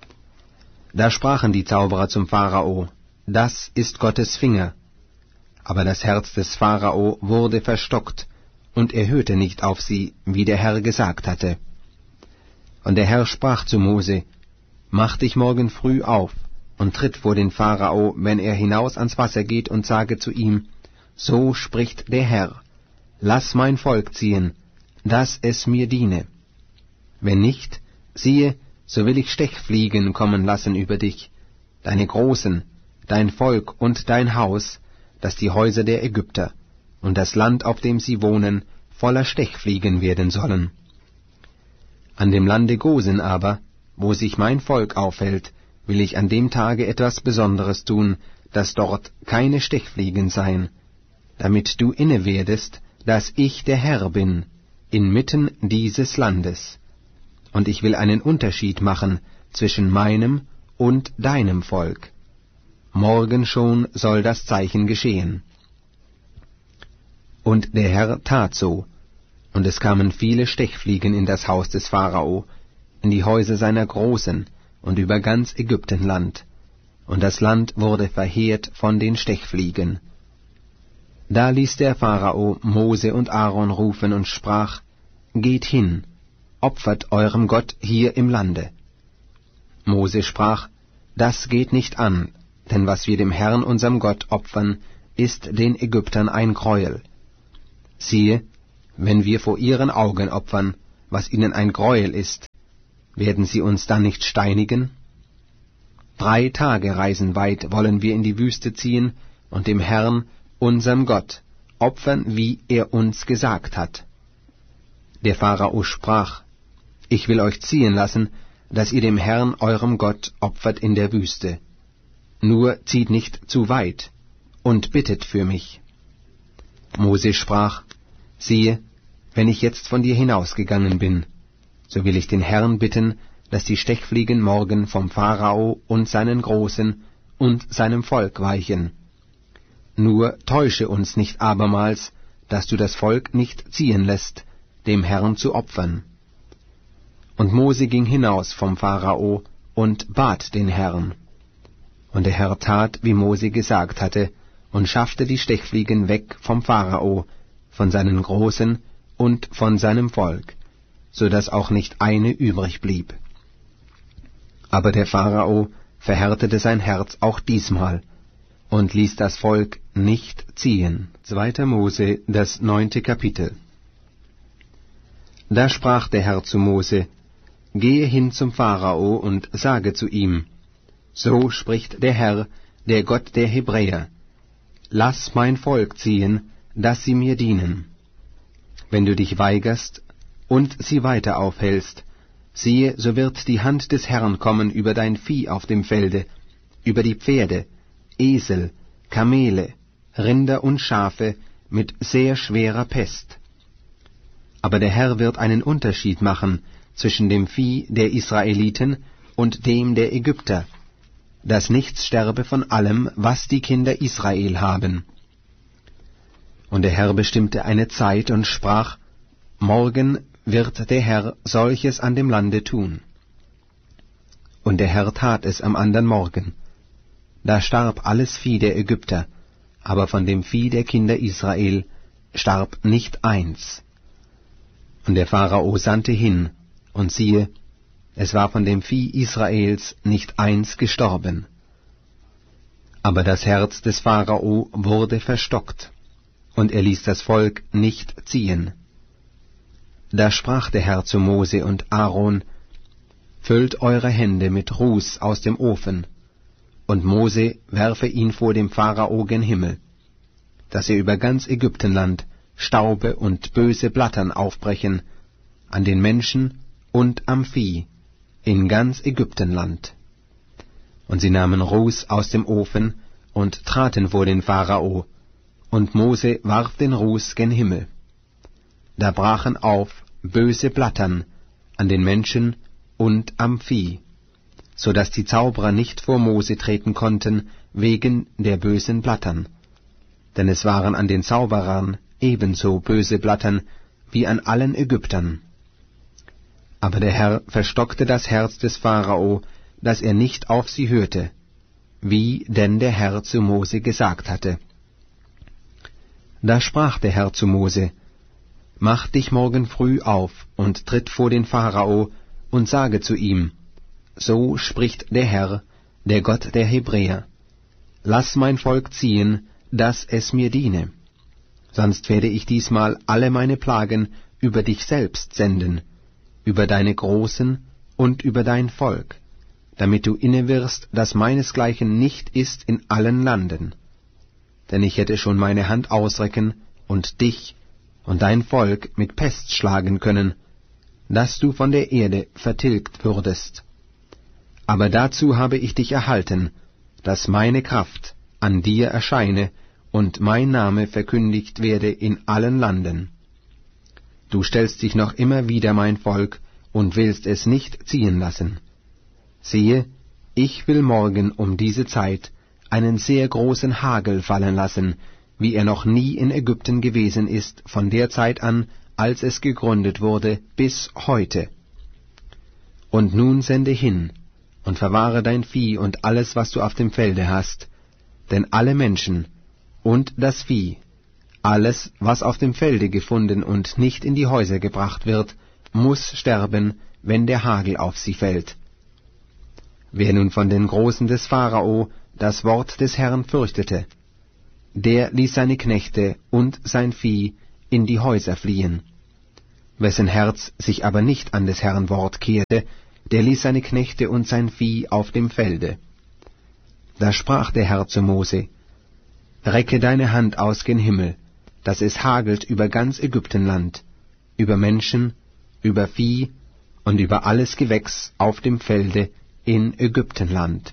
Da sprachen die Zauberer zum Pharao: Das ist Gottes Finger. Aber das Herz des Pharao wurde verstockt, und er hörte nicht auf sie, wie der Herr gesagt hatte. Und der Herr sprach zu Mose: Mach dich morgen früh auf und tritt vor den Pharao, wenn er hinaus ans Wasser geht, und sage zu ihm: So spricht der Herr: Lass mein Volk ziehen, dass es mir diene. Wenn nicht, siehe, so will ich Stechfliegen kommen lassen über dich, deine Großen, dein Volk und dein Haus, dass die Häuser der Ägypter und das Land, auf dem sie wohnen, voller Stechfliegen werden sollen. An dem Lande Gosen aber, wo sich mein Volk aufhält, will ich an dem Tage etwas Besonderes tun, dass dort keine Stechfliegen seien, damit du inne werdest, dass ich der Herr bin, inmitten dieses Landes. Und ich will einen Unterschied machen zwischen meinem und deinem Volk. Morgen schon soll das Zeichen geschehen. Und der Herr tat so, und es kamen viele Stechfliegen in das Haus des Pharao, in die Häuser seiner Großen und über ganz Ägyptenland, und das Land wurde verheert von den Stechfliegen. Da ließ der Pharao Mose und Aaron rufen und sprach: Geht hin, opfert eurem Gott hier im Lande. Mose sprach: Das geht nicht an, denn was wir dem Herrn unserem Gott opfern, ist den Ägyptern ein Gräuel. Siehe, wenn wir vor ihren Augen opfern, was ihnen ein Greuel ist, werden sie uns dann nicht steinigen? Drei Tage Reisen weit wollen wir in die Wüste ziehen und dem Herrn, unserem Gott, opfern, wie er uns gesagt hat. Der Pharao sprach: Ich will euch ziehen lassen, dass ihr dem Herrn, eurem Gott, opfert in der Wüste. Nur zieht nicht zu weit und bittet für mich. Mose sprach: Siehe, wenn ich jetzt von dir hinausgegangen bin, so will ich den Herrn bitten, dass die Stechfliegen morgen vom Pharao und seinen Großen und seinem Volk weichen. Nur täusche uns nicht abermals, dass du das Volk nicht ziehen lässt, dem Herrn zu opfern. Und Mose ging hinaus vom Pharao und bat den Herrn. Und der Herr tat, wie Mose gesagt hatte, und schaffte die Stechfliegen weg vom Pharao, von seinen Großen und von seinem Volk, so dass auch nicht eine übrig blieb. Aber der Pharao verhärtete sein Herz auch diesmal und ließ das Volk nicht ziehen. Zweiter Mose, das neunte Kapitel. Da sprach der Herr zu Mose: Gehe hin zum Pharao und sage zu ihm: So spricht der Herr, der Gott der Hebräer: Lass mein Volk ziehen, dass sie mir dienen. Wenn du dich weigerst und sie weiter aufhältst, siehe, so wird die Hand des Herrn kommen über dein Vieh auf dem Felde, über die Pferde, Esel, Kamele, Rinder und Schafe mit sehr schwerer Pest. Aber der Herr wird einen Unterschied machen zwischen dem Vieh der Israeliten und dem der Ägypter, dass nichts sterbe von allem, was die Kinder Israel haben. Und der Herr bestimmte eine Zeit und sprach: Morgen wird der Herr solches an dem Lande tun. Und der Herr tat es am andern Morgen. Da starb alles Vieh der Ägypter, aber von dem Vieh der Kinder Israel starb nicht eins. Und der Pharao sandte hin, und siehe, es war von dem Vieh Israels nicht eins gestorben. Aber das Herz des Pharao wurde verstockt, und er ließ das Volk nicht ziehen. Da sprach der Herr zu Mose und Aaron: Füllt eure Hände mit Ruß aus dem Ofen, und Mose werfe ihn vor dem Pharao gen Himmel, dass er über ganz Ägyptenland Staube und böse Blattern aufbrechen, an den Menschen und am Vieh, in ganz Ägyptenland. Und sie nahmen Ruß aus dem Ofen und traten vor den Pharao, und Mose warf den Ruß gen Himmel. Da brachen auf böse Blattern an den Menschen und am Vieh, so dass die Zauberer nicht vor Mose treten konnten wegen der bösen Blattern. Denn es waren an den Zauberern ebenso böse Blattern wie an allen Ägyptern. Aber der Herr verstockte das Herz des Pharao, dass er nicht auf sie hörte, wie denn der Herr zu Mose gesagt hatte. Da sprach der Herr zu Mose: Mach dich morgen früh auf und tritt vor den Pharao und sage zu ihm: So spricht der Herr, der Gott der Hebräer: Lass mein Volk ziehen, dass es mir diene. Sonst werde ich diesmal alle meine Plagen über dich selbst senden, über deine Großen und über dein Volk, damit du innewirst, dass meinesgleichen nicht ist in allen Landen. Denn ich hätte schon meine Hand ausrecken und dich und dein Volk mit Pest schlagen können, dass du von der Erde vertilgt würdest. Aber dazu habe ich dich erhalten, dass meine Kraft an dir erscheine und mein Name verkündigt werde in allen Landen. Du stellst dich noch immer wider mein Volk und willst es nicht ziehen lassen. Siehe, ich will morgen um diese Zeit einen sehr großen Hagel fallen lassen, wie er noch nie in Ägypten gewesen ist, von der Zeit an, als es gegründet wurde, bis heute. Und nun sende hin und verwahre dein Vieh und alles, was du auf dem Felde hast, denn alle Menschen und das Vieh, alles, was auf dem Felde gefunden und nicht in die Häuser gebracht wird, muß sterben, wenn der Hagel auf sie fällt. Wer nun von den Großen des Pharao das Wort des Herrn fürchtete, der ließ seine Knechte und sein Vieh in die Häuser fliehen. Wessen Herz sich aber nicht an des Herrn Wort kehrte, der ließ seine Knechte und sein Vieh auf dem Felde. Da sprach der Herr zu Mose: Recke deine Hand aus gen Himmel, dass es hagelt über ganz Ägyptenland, über Menschen, über Vieh und über alles Gewächs auf dem Felde in Ägyptenland.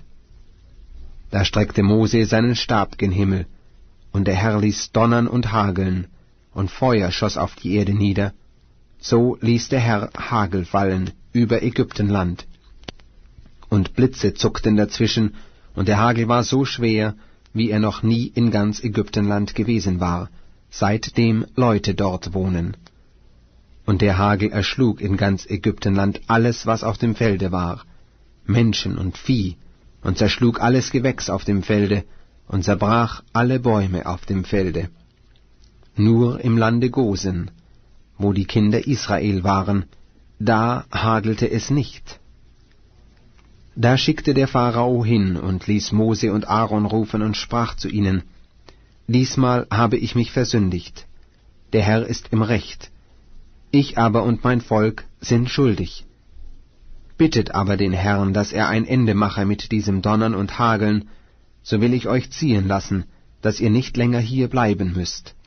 Da streckte Mose seinen Stab gen Himmel, und der Herr ließ donnern und hageln, und Feuer schoss auf die Erde nieder. So ließ der Herr Hagel fallen über Ägyptenland. Und Blitze zuckten dazwischen, und der Hagel war so schwer, wie er noch nie in ganz Ägyptenland gewesen war, seitdem Leute dort wohnen. Und der Hagel erschlug in ganz Ägyptenland alles, was auf dem Felde war, Menschen und Vieh, und zerschlug alles Gewächs auf dem Felde, und zerbrach alle Bäume auf dem Felde. Nur im Lande Gosen, wo die Kinder Israel waren, da hagelte es nicht. Da schickte der Pharao hin und ließ Mose und Aaron rufen und sprach zu ihnen: Diesmal habe ich mich versündigt. Der Herr ist im Recht. Ich aber und mein Volk sind schuldig. Bittet aber den Herrn, dass er ein Ende mache mit diesem Donnern und Hageln, so will ich euch ziehen lassen, dass ihr nicht länger hier bleiben müsst.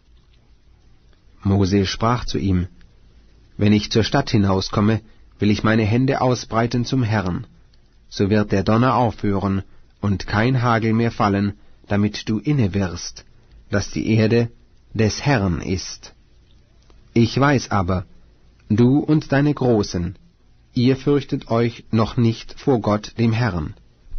Mose sprach zu ihm: Wenn ich zur Stadt hinauskomme, will ich meine Hände ausbreiten zum Herrn. So wird der Donner aufhören und kein Hagel mehr fallen, damit du inne wirst, dass die Erde des Herrn ist. Ich weiß aber, du und deine Großen, ihr fürchtet euch noch nicht vor Gott dem Herrn.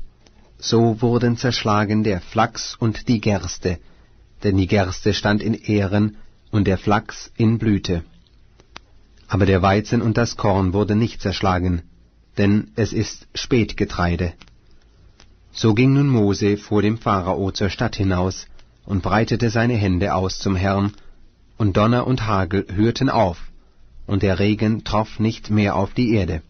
So wurden zerschlagen der Flachs und die Gerste, denn die Gerste stand in Ähren und der Flachs in Blüte. Aber der Weizen und das Korn wurde nicht zerschlagen, denn es ist Spätgetreide. So ging nun Mose vor dem Pharao zur Stadt hinaus und breitete seine Hände aus zum Herrn, und Donner und Hagel hörten auf, und der Regen troff nicht mehr auf die Erde.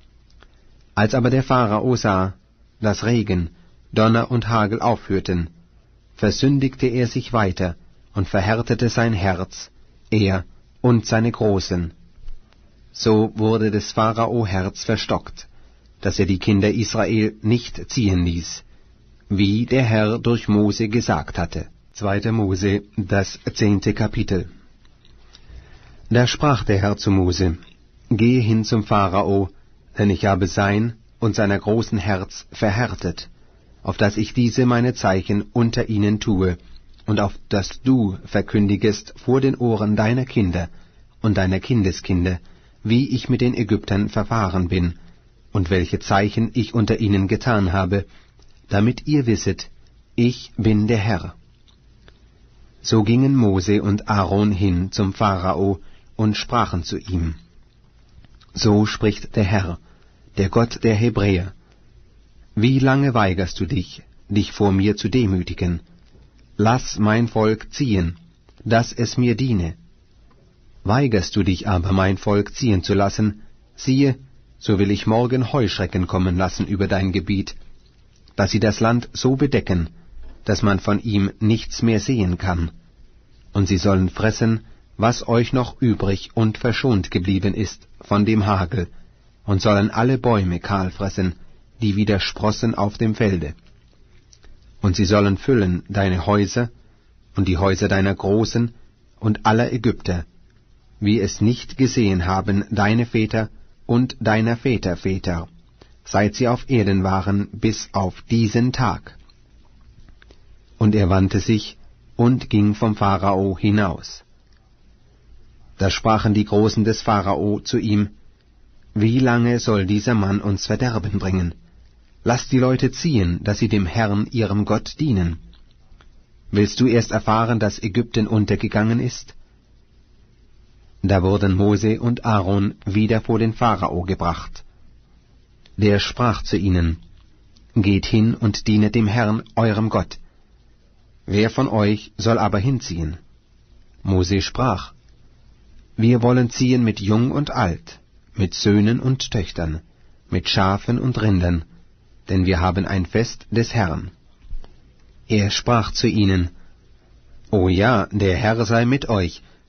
Als aber der Pharao sah, dass Regen, Donner und Hagel aufhörten, versündigte er sich weiter und verhärtete sein Herz, er und seine Großen. So wurde des Pharao Herz verstockt, dass er die Kinder Israel nicht ziehen ließ, wie der Herr durch Mose gesagt hatte. Zweiter Mose, das zehnte Kapitel. Da sprach der Herr zu Mose: Gehe hin zum Pharao, denn ich habe sein und seiner großen Herz verhärtet, auf dass ich diese meine Zeichen unter ihnen tue, und auf dass du verkündigest vor den Ohren deiner Kinder und deiner Kindeskinder, wie ich mit den Ägyptern verfahren bin, und welche Zeichen ich unter ihnen getan habe, damit ihr wisset, ich bin der Herr. So gingen Mose und Aaron hin zum Pharao und sprachen zu ihm: So spricht der Herr, der Gott der Hebräer: Wie lange weigerst du dich, dich vor mir zu demütigen? Lass mein Volk ziehen, dass es mir diene. Weigerst du dich aber, mein Volk ziehen zu lassen, siehe, so will ich morgen Heuschrecken kommen lassen über dein Gebiet, dass sie das Land so bedecken, dass man von ihm nichts mehr sehen kann. Und sie sollen fressen, was euch noch übrig und verschont geblieben ist von dem Hagel, und sollen alle Bäume kahl fressen, die wieder sprossen auf dem Felde. Und sie sollen füllen deine Häuser und die Häuser deiner Großen und aller Ägypter, wie es nicht gesehen haben deine Väter und deiner Väter Väter, seit sie auf Erden waren bis auf diesen Tag. Und er wandte sich und ging vom Pharao hinaus. Da sprachen die Großen des Pharao zu ihm: Wie lange soll dieser Mann uns Verderben bringen? Lass die Leute ziehen, dass sie dem Herrn ihrem Gott dienen. Willst du erst erfahren, dass Ägypten untergegangen ist? Da wurden Mose und Aaron wieder vor den Pharao gebracht. Der sprach zu ihnen: Geht hin und dienet dem Herrn eurem Gott. Wer von euch soll aber hinziehen? Mose sprach: Wir wollen ziehen mit Jung und Alt, mit Söhnen und Töchtern, mit Schafen und Rindern, denn wir haben ein Fest des Herrn. Er sprach zu ihnen: O ja, der Herr sei mit euch,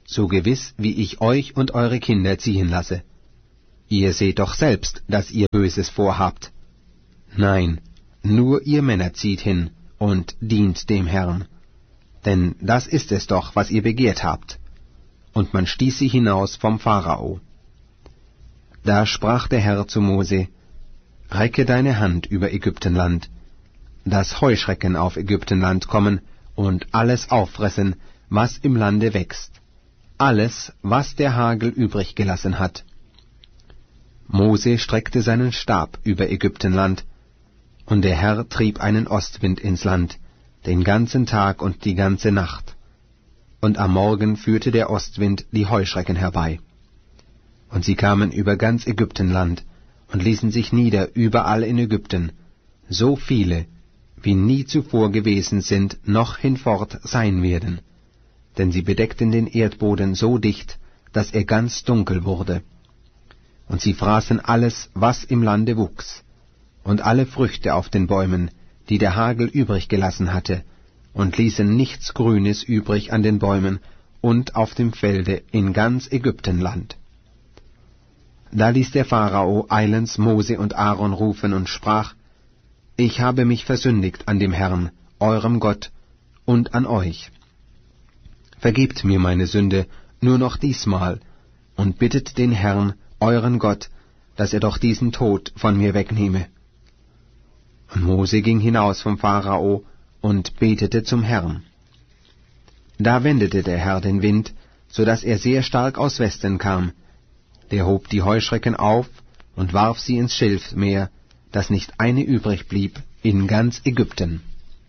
so gewiss wie ich euch und eure Kinder ziehen lasse. Ihr seht doch selbst, dass ihr Böses vorhabt. Nein, nur ihr Männer zieht hin und dient dem Herrn. Denn das ist es doch, was ihr begehrt habt. Und man stieß sie hinaus vom Pharao. Da sprach der Herr zu Mose, Recke deine Hand über Ägyptenland, dass Heuschrecken auf Ägyptenland kommen und alles auffressen, was im Lande wächst, alles, was der Hagel übrig gelassen hat. Mose streckte seinen Stab über Ägyptenland, und der Herr trieb einen Ostwind ins Land, den ganzen Tag und die ganze Nacht. Und am Morgen führte der Ostwind die Heuschrecken herbei. Und sie kamen über ganz Ägyptenland und ließen sich nieder überall in Ägypten, so viele, wie nie zuvor gewesen sind, noch hinfort sein werden. Denn sie bedeckten den Erdboden so dicht, dass er ganz dunkel wurde. Und sie fraßen alles, was im Lande wuchs, und alle Früchte auf den Bäumen, die der Hagel übrig gelassen hatte, und ließen nichts Grünes übrig an den Bäumen und auf dem Felde in ganz Ägyptenland. Da ließ der Pharao eilends Mose und Aaron rufen und sprach, Ich habe mich versündigt an dem Herrn, eurem Gott, und an euch. Vergebt mir meine Sünde nur noch diesmal, und bittet den Herrn, euren Gott, dass er doch diesen Tod von mir wegnehme. Und Mose ging hinaus vom Pharao und betete zum Herrn. Da wendete der Herr den Wind, so daß er sehr stark aus Westen kam. Der hob die Heuschrecken auf und warf sie ins Schilfmeer, dass nicht eine übrig blieb in ganz Ägypten.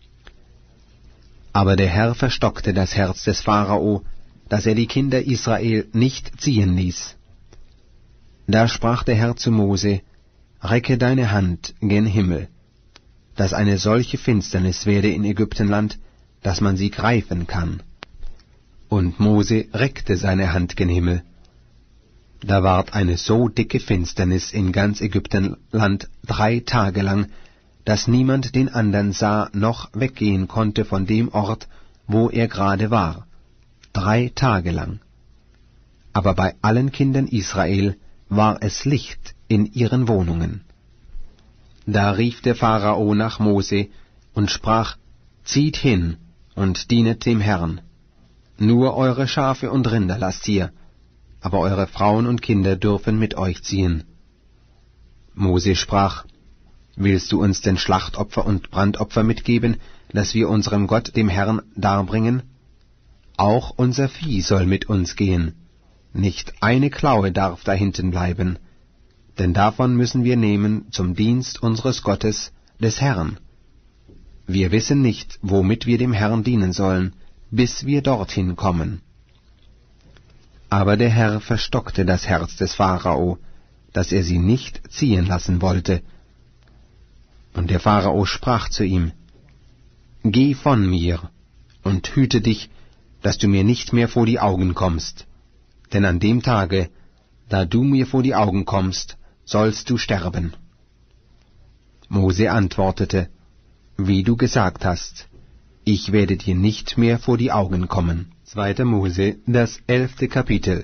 Aber der Herr verstockte das Herz des Pharao, dass er die Kinder Israel nicht ziehen ließ. Da sprach der Herr zu Mose, Recke deine Hand gen Himmel, dass eine solche Finsternis werde in Ägyptenland, dass man sie greifen kann. Und Mose reckte seine Hand gen Himmel. Da ward eine so dicke Finsternis in ganz Ägyptenland drei Tage lang, dass niemand den andern sah noch weggehen konnte von dem Ort, wo er gerade war, drei Tage lang. Aber bei allen Kindern Israel war es Licht in ihren Wohnungen. Da rief der Pharao nach Mose und sprach, Zieht hin und dienet dem Herrn. Nur eure Schafe und Rinder lasst hier, aber eure Frauen und Kinder dürfen mit euch ziehen. Mose sprach, Willst du uns denn Schlachtopfer und Brandopfer mitgeben, dass wir unserem Gott, dem Herrn, darbringen? Auch unser Vieh soll mit uns gehen. Nicht eine Klaue darf dahinten bleiben, denn davon müssen wir nehmen zum Dienst unseres Gottes, des Herrn. Wir wissen nicht, womit wir dem Herrn dienen sollen, bis wir dorthin kommen. Aber der Herr verstockte das Herz des Pharao, dass er sie nicht ziehen lassen wollte. Und der Pharao sprach zu ihm, Geh von mir und hüte dich, dass du mir nicht mehr vor die Augen kommst. Denn an dem Tage, da du mir vor die Augen kommst, sollst du sterben. Mose antwortete, Wie du gesagt hast, ich werde dir nicht mehr vor die Augen kommen. Zweiter Mose, das elfte Kapitel.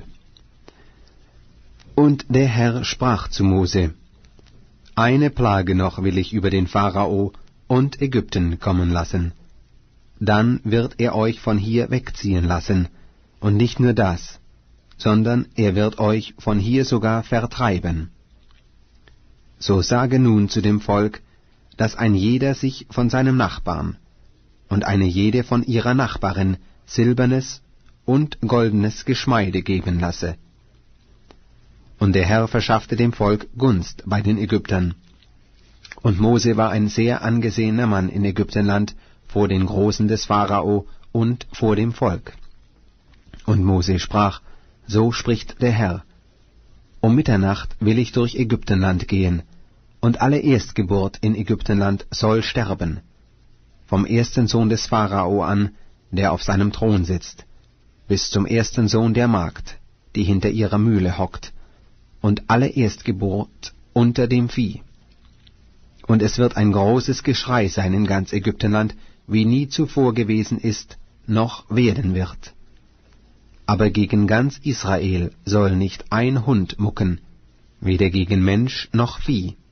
Und der Herr sprach zu Mose, Eine Plage noch will ich über den Pharao und Ägypten kommen lassen. Dann wird er euch von hier wegziehen lassen, und nicht nur das, sondern er wird euch von hier sogar vertreiben. So sage nun zu dem Volk, dass ein jeder sich von seinem Nachbarn und eine jede von ihrer Nachbarin silbernes und goldenes Geschmeide geben lasse. Und der Herr verschaffte dem Volk Gunst bei den Ägyptern. Und Mose war ein sehr angesehener Mann in Ägyptenland vor den Großen des Pharao und vor dem Volk. Und Mose sprach, So spricht der Herr, Um Mitternacht will ich durch Ägyptenland gehen, und alle Erstgeburt in Ägyptenland soll sterben, vom ersten Sohn des Pharao an, der auf seinem Thron sitzt, bis zum ersten Sohn der Magd, die hinter ihrer Mühle hockt, und alle Erstgeburt unter dem Vieh. Und es wird ein großes Geschrei sein in ganz Ägyptenland, wie nie zuvor gewesen ist, noch werden wird. Aber gegen ganz Israel soll nicht ein Hund mucken, weder gegen Mensch noch Vieh.